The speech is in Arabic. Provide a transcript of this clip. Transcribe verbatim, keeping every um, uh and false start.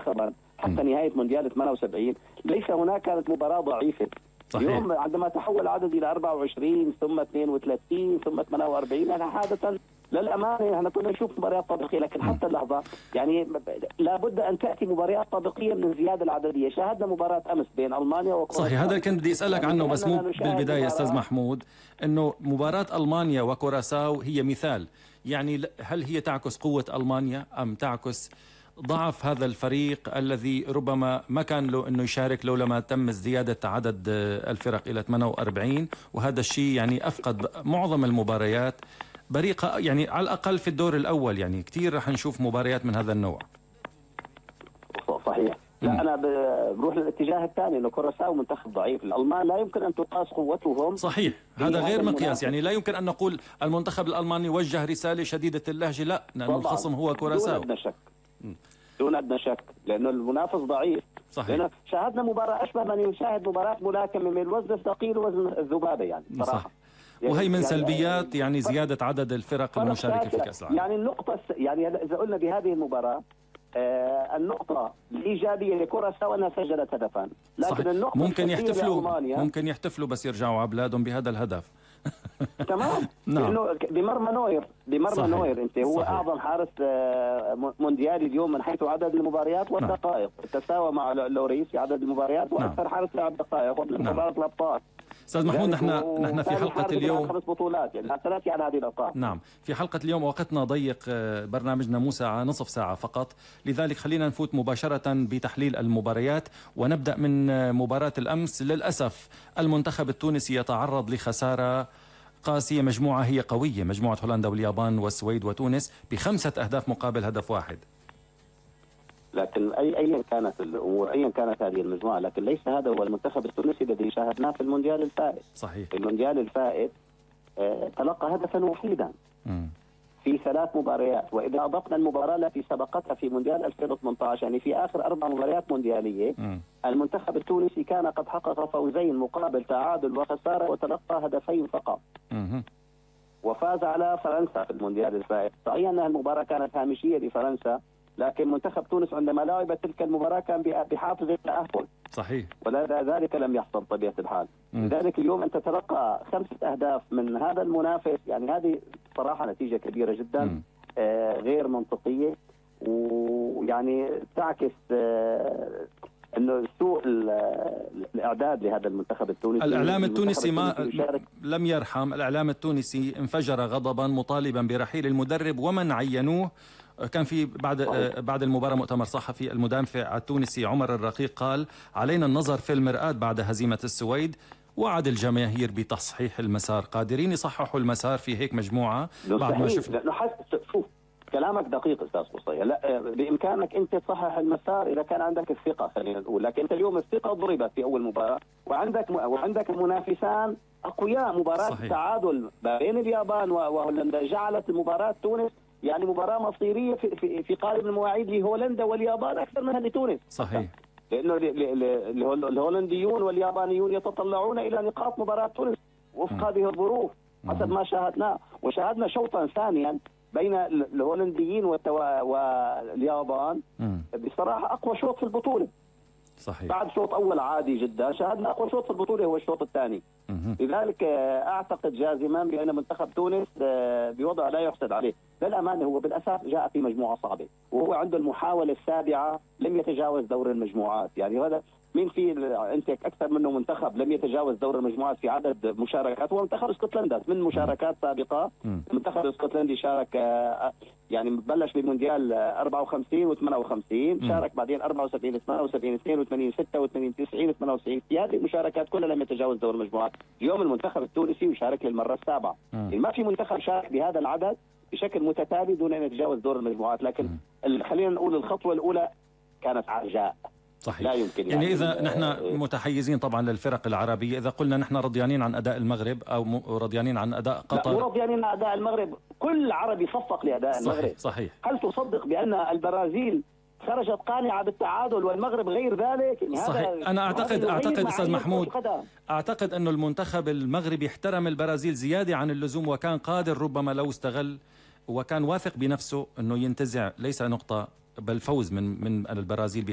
منتخبا حتى نهاية مونديال ثمانية وسبعين، ليس هناك كانت مباراة ضعيفة. صحيح. اليوم عندما تحول العدد إلى أربعة وعشرين ثم اثنين وثلاثين ثم ثمانية وأربعين، أنا عادة للأمانة احنا كنا نشوف مباريات طابقية، لكن حتى اللحظة يعني لابد أن تأتي مباريات طابقية من الزيادة العددية. شاهدنا مباراة أمس بين ألمانيا وكوراساو. صحيح، هذا كنت بدي أسألك عنه بس مو بالبداية أستاذ محمود، أنه مباراة ألمانيا وكوراساو هي مثال، يعني هل هي تعكس قوة ألمانيا أم تعكس ضعف هذا الفريق الذي ربما ما كان له أنه يشارك لولا تم زيادة عدد الفرق إلى ثمانية وأربعين، وهذا الشيء يعني أفقد معظم المباريات بريقة، يعني على الأقل في الدور الأول يعني كثير رح نشوف مباريات من هذا النوع. صحيح. لا أنا بروح للاتجاه الثاني، إنه كوراساو منتخب ضعيف، الألمان لا يمكن أن تقاس قوتهم. صحيح، هذا غير مقياس، يعني لا يمكن أن نقول المنتخب الألماني وجه رسالة شديدة اللهجة، لا، لأن الخصم هو كوراساو. دون أدنى شك، دون أدنى شك، لأنه المنافس ضعيف. صحيح. شاهدنا مباراة أشبه من يشاهد مباراة ملاكمة من الوزن الثقيل ووزن الذبابة يعني صراحة. صح. وهي من سلبيات يعني زيادة عدد الفرق المشاركة في كأس العالم. يعني النقطة يعني إذا قلنا بهذه المباراة آه النقطة الإيجابية لكوراساو أنها سجلت هدفا، لكن صحيح. النقطة ممكن يحتفلوا ممكن يحتفلوا بس يرجعوا على بلادهم بهذا الهدف. تمام. نعم. لأنه بمرمى نوير بمرمى نوير أنت هو صحيح. أعظم حارس مونديالي اليوم من حيث عدد المباريات والدقائق. نعم. تساوى مع لوريس في عدد المباريات وأكثر نعم. حارس لعب دقائق ومن مباراة الأبطال. استاذ محمود، نحن نحن في حلقه اليوم خمس بطولات يعني ثلاث على هذه الارقام. نعم، في حلقه اليوم وقتنا ضيق، برنامجنا مو ساعه، نصف ساعه فقط، لذلك خلينا نفوت مباشره بتحليل المباريات، ونبدا من مباراه الامس. للاسف المنتخب التونسي يتعرض لخساره قاسيه، مجموعه هي قويه، مجموعه هولندا واليابان والسويد وتونس، بخمسه اهداف مقابل هدف واحد. لكن اي ايا كانت الامور، ايا كانت هذه المجموعه، لكن ليس هذا هو المنتخب التونسي الذي شاهدناه في المونديال الفائت. صحيح. في المونديال الفائت آه تلقى هدفا وحيدا م. في ثلاث مباريات، واذا اضفنا المباراه التي سبقتها في مونديال ألفين وثمانية عشر، يعني في اخر اربع مباريات موندياليه م. المنتخب التونسي كان قد حقق فوزين مقابل تعادل وخساره وتلقى هدفين فقط. م. وفاز على فرنسا في المونديال الفائت. صحيح ان المباراه كانت هامشيه لفرنسا، لكن منتخب تونس عندما لعب تلك المباراة كان بحافز التأهل. صحيح. ولا ذلك لم يحصل طبيعة الحال. لذلك اليوم أنت تلقى خمسة أهداف من هذا المنافس، يعني هذه صراحة نتيجة كبيرة جدا آه غير منطقية، ويعني تعكس آه انه سوء الاعداد لهذا المنتخب التونسي. الاعلام التونسي ما لم يرحم، الاعلام التونسي انفجر غضبا مطالبا برحيل المدرب ومن عينوه. كان في بعد صحيح. بعد المباراة مؤتمر صحفي، المدافع التونسي عمر الرقيق قال: علينا النظر في المرآة بعد هزيمة السويد، وعد الجماهير بتصحيح المسار، قادرين يصححوا المسار في هيك مجموعة بعد ما شفنا. شوف كلامك دقيق استاذ قصي، لا بامكانك انت تصحح المسار اذا كان عندك الثقه، خلينا نقول، لكن انت اليوم الثقه ضربت في اول مباراه، وعندك وعندك منافسان اقوياء. مباراه صحيح. التعادل بين اليابان وهولندا جعلت مباراه تونس يعني مباراه مصيريه في في, في قالب المواعيد لهولندا واليابان اكثر منها لتونس. صحيح. لانه الهولنديون واليابانيون يتطلعون الى نقاط مباراه تونس وفق هذه الظروف حسب ما شاهدناه. وشاهدنا شوطا ثانيا بين الهولنديين واليابان بصراحة أقوى شوط في البطولة. صحيح. بعد شوط أول عادي جدا شاهدنا أقوى شوط في البطولة هو الشوط الثاني. لذلك أعتقد جازما بأن منتخب تونس بوضع لا يحسد عليه. للأمانة هو بالأساس جاء في مجموعة صعبة، وهو عنده المحاولة السابعة لم يتجاوز دور المجموعات. يعني هذا مين في انت اكثر منه منتخب لم يتجاوز دور المجموعات في عدد مشاركات، هو منتخب اسكتلندا من مشاركات سابقه. المنتخب الاسكتلندي شارك يعني بلش بمونديال أربعة وخمسين وثمانية وخمسين، شارك بعدين أربعة وسبعين ثمانية وسبعين اثنين وثمانين ستة وثمانين تسعين ثمانية وتسعين، في هذه المشاركات كلها لم يتجاوز دور المجموعات. اليوم المنتخب التونسي يشارك للمره السابعه، يعني ما في منتخب شارك بهذا العدد بشكل متتالي دون ان يتجاوز دور المجموعات. لكن خلينا نقول الخطوه الاولى كانت عرجاء. صحيح. لا يمكن يعني, يعني إذا نحن متحيزين طبعا للفرق العربية، إذا قلنا نحن رضيانين عن أداء المغرب أو رضيانين عن أداء قطر، لا مو رضيانين عن أداء المغرب، كل عربي صفق لأداء صحيح. المغرب. صحيح. هل تصدق بأن البرازيل خرجت قانعة بالتعادل والمغرب غير ذلك؟ يعني صحيح. هذا أنا أعتقد أعتقد أستاذ محمود القدم. أعتقد أنه المنتخب المغربي احترم البرازيل زيادة عن اللزوم، وكان قادر ربما لو استغل وكان واثق بنفسه أنه ينتزع ليس نقطة بل فوز من من البرازيل.